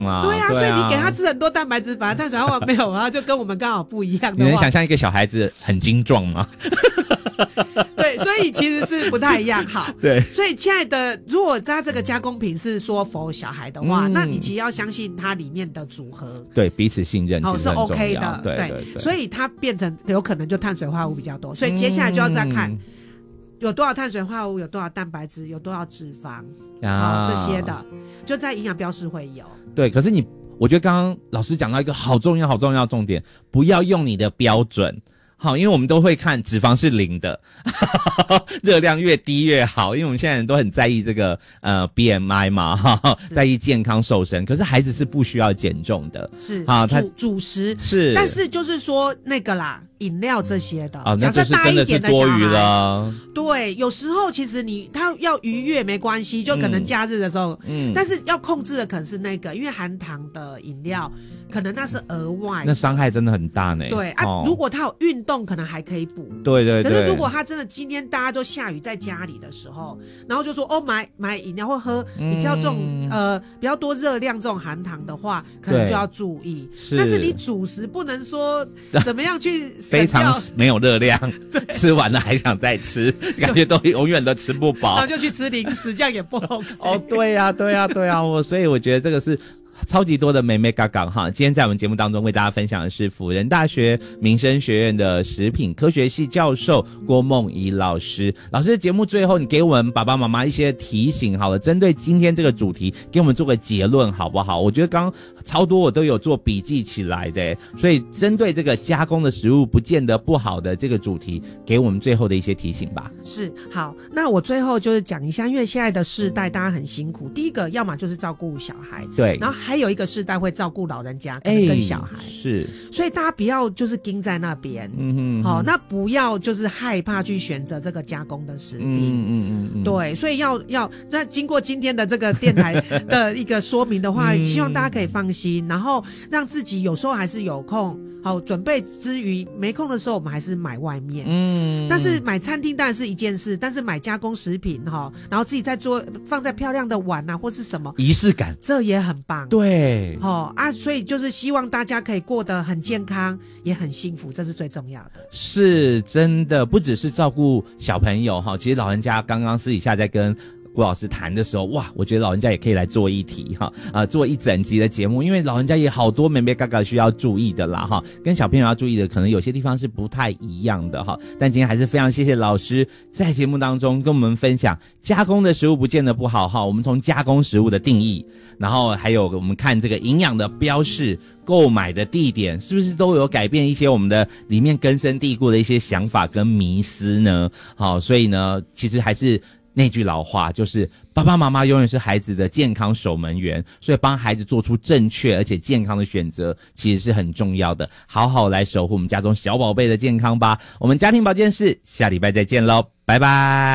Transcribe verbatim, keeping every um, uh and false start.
啊。 对啊， 对啊， 所以你给他吃很多蛋白质，反而碳水化合物没有啊，就跟我们刚好不一样的话。 你能想象一个小孩子很精壮吗？ 对，所以其实是不太一样。好， 对， 所以亲爱的，如果他这个加工品是说否小孩的话， 嗯那你其实要相信它里面的组合， 对，彼此信任好、 其实很重要， 是 OK 的， 对对对， 所以它变成有可能就碳水化合物比较多，所以接下来就要再看。 嗯有多少碳水化合物，有多少蛋白质，有多少脂肪啊、 哦、这些的，就在营养标示会有。 对，可是你，我觉得刚刚老师讲到一个好重要、好重要的重点，不要用你的标准。好，因为我们都会看脂肪是零的，热量越低越好，因为我们现在人都很在意这个呃 B M I 嘛，哈，在意健康瘦身。可是孩子是不需要减重的， 是好，他主主食是， 但是就是说那个啦，饮料这些的， 哦，那就是假设大真的是一点的小多余孩， 了。 对，有时候其实你他要逾越没关系，就可能假日的时候， 嗯， 但是要控制的可能是那个，因为含糖的饮料，可能那是额外的， 那伤害真的很大呢。 对啊、 哦， 如果他有运动，可能还可以补。 对对对。 可是如果他真的今天大家都下雨在家里的时候，然后就说哦买买饮料或喝比较这种、 嗯、 呃比较多热量这种含糖的话，可能就要注意。 是， 但是你主食不能说怎么样去非常没有热量，吃完了还想再吃，感觉都永远都吃不饱， 然后就去吃零食，这样也不 OK。 哦，对呀、啊，对呀、啊，对呀、啊，我所以我觉得这个是。超级多的妹妹嘎嘎哈！今天在我们节目当中为大家分享的是辅仁大学民生学院的食品科学系教授郭梦怡老师。老师的节目最后，你给我们爸爸妈妈一些提醒好了，针对今天这个主题，给我们做个结论好不好？我觉得刚刚超多我都有做笔记起来的，所以针对这个加工的食物不见得不好的这个主题，给我们最后的一些提醒吧。 是，好，那我最后就是讲一下，因为现在的世代大家很辛苦，第一个要么就是照顾小孩， 对， 然后还有一个世代会照顾老人家跟小孩、 欸、是， 所以大家不要就是盯在那边， 嗯哼， 好、哦，那不要就是害怕去选择这个加工的食品， 嗯嗯嗯嗯，对， 所以要要那经过今天的这个电台的一个说明的话，嗯、希望大家可以放心，然后让自己有时候还是有空。好，准备之余没空的时候，我们还是买外面。嗯，但是买餐厅当然是一件事，但是买加工食品哈，然后自己再做放在漂亮的碗啊，或是什么仪式感， 这也很棒。 对， 好啊，所以就是希望大家可以过得很健康，也很幸福，这是最重要的。 是真的，不只是照顾小朋友哈，其实老人家刚刚私底下在跟郭老师谈的时候，哇，我觉得老人家也可以来做一题哈，啊，做一整集的节目，因为老人家也好多眉眉角角需要注意的啦哈，跟小朋友要注意的可能有些地方是不太一样的哈。但今天还是非常谢谢老师在节目当中跟我们分享，加工的食物不见得不好哈，我们从加工食物的定义，然后还有我们看这个营养的标示，购买的地点是不是都有改变一些我们的里面根深蒂固的一些想法跟迷思呢？好，所以呢，其实还是那句老话，就是爸爸妈妈永远是孩子的健康守门员，所以帮孩子做出正确而且健康的选择，其实是很重要的。好好来守护我们家中小宝贝的健康吧。我们家庭保健室下礼拜再见咯，拜拜。